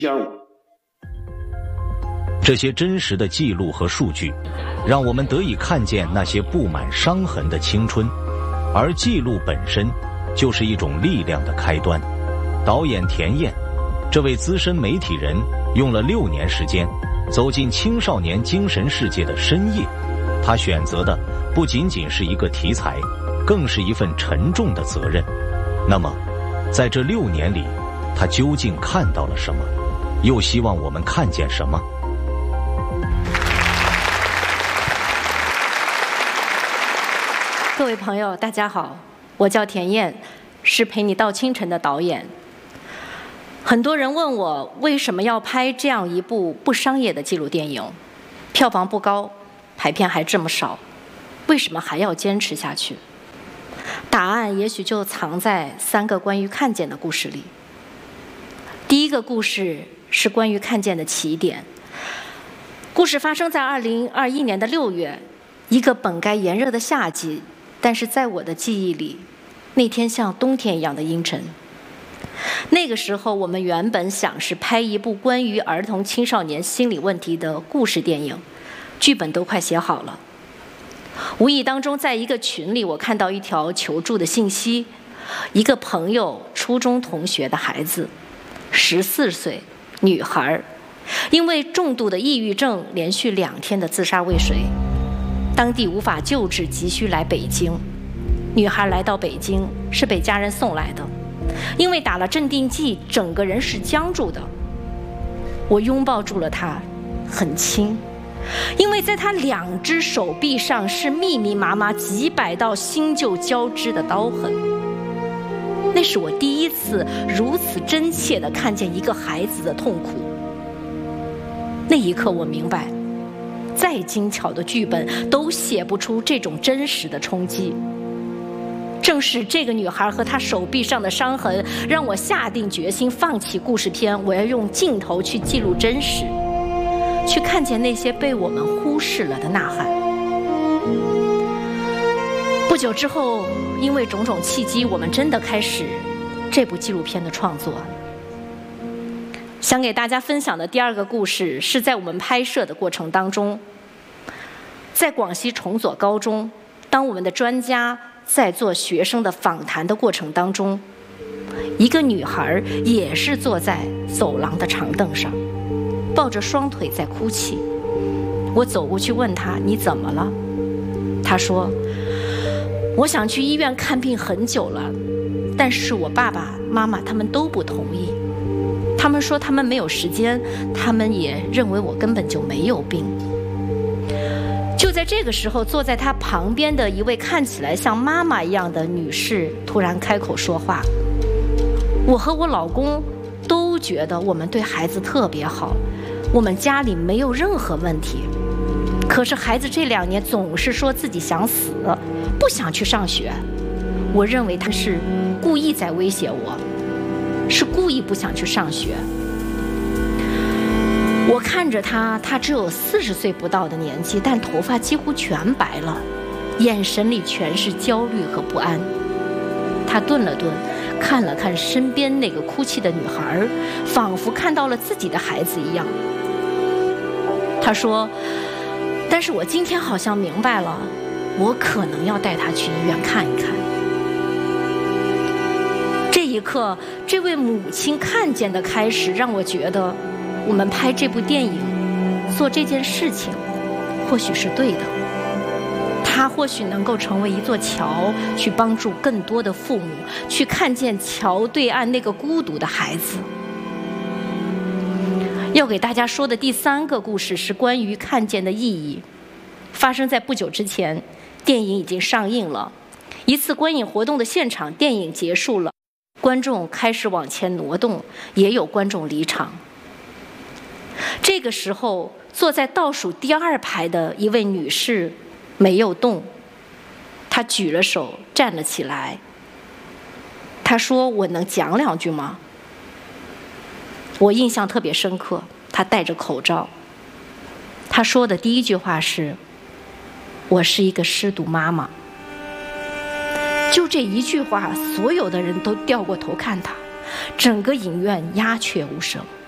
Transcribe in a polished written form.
1.5。 这些真实的记录和数据，让我们得以看见那些布满伤痕的青春，而记录本身就是一种力量的开端。导演田燕，这位资深媒体人，用了6年时间，走进青少年精神世界的深夜。他选择的不仅仅是一个题材，更是一份沉重的责任。那么，在这6年里，他究竟看到了什么？又希望我们看见什么？ 各位朋友，大家好，我叫田燕，是《陪你到清晨》的导演。很多人问我为什么要拍这样一部不商业的纪录电影，票房不高，排片还这么少，为什么还要坚持下去？答案也许就藏在3个关于看见的故事里。第一个故事是关于看见的起点。故事发生在2021年的6月，一个本该炎热的夏季，但是在我的记忆里，那天像冬天一样的阴沉。那个时候，我们原本想是拍一部关于儿童青少年心理问题的故事电影，剧本都快写好了。无意当中，在一个群里，我看到一条求助的信息，一个朋友初中同学的孩子，14岁，女孩，因为重度的抑郁症，连续2天的自杀未遂，当地无法救治，急需来北京。女孩来到北京是被家人送来的，因为打了镇定剂，整个人是僵住的。我拥抱住了她，很轻，因为在她2只手臂上是密密麻麻几百道新旧交织的刀痕。那是我第一次如此真切地看见一个孩子的痛苦。那一刻我明白，再精巧的剧本都写不出这种真实的冲击。正是这个女孩和她手臂上的伤痕，让我下定决心放弃故事片，我要用镜头去记录真实，去看见那些被我们忽视了的呐喊。不久之后，因为种种契机，我们真的开始这部纪录片的创作。想给大家分享的第2个故事，是在我们拍摄的过程当中，在广西崇左高中，当我们的专家在做学生的访谈的过程当中，一个女孩也是坐在走廊的长凳上，抱着双腿在哭泣。我走过去问她：“你怎么了？”她说：“我想去医院看病很久了，但是我爸爸妈妈他们都不同意，他们说他们没有时间，他们也认为我根本就没有病。”就在这个时候，坐在她旁边的一位看起来像妈妈一样的女士突然开口说话。我和我老公都觉得我们对孩子特别好，我们家里没有任何问题，可是孩子这2年总是说自己想死，不想去上学。我认为他是故意在威胁我，是故意不想去上学。我看着他只有40岁不到的年纪，但头发几乎全白了，眼神里全是焦虑和不安。他顿了顿，看了看身边那个哭泣的女孩，仿佛看到了自己的孩子一样。他说：“但是我今天好像明白了，我可能要带她去医院看一看。”这一刻，这位母亲看见的开始，让我觉得我们拍这部电影，做这件事情，或许是对的。它或许能够成为一座桥，去帮助更多的父母，去看见桥对岸那个孤独的孩子。要给大家说的第3个故事是关于看见的意义。发生在不久之前，电影已经上映了。一次观影活动的现场，电影结束了，观众开始往前挪动，也有观众离场。这个时候，坐在倒数第2排的一位女士没有动，她举了手站了起来。她说：“我能讲2句吗？”我印象特别深刻，她戴着口罩。她说的第1句话是：“我是一个失独妈妈。”就这1句话，所有的人都掉过头看她，整个影院鸦雀无声。